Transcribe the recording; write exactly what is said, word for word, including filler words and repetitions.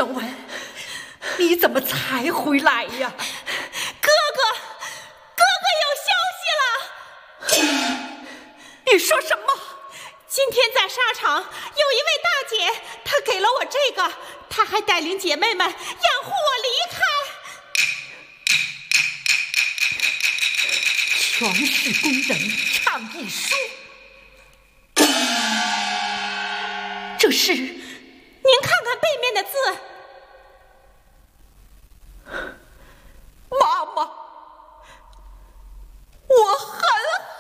文，你怎么才回来呀？ 哥哥，哥哥有消息了。 你说什么？ 今天在沙场有一位大姐，她给了我这个，她还带领姐妹们掩护我离开。 全是工人倡议书， 这是，您看看背面的字。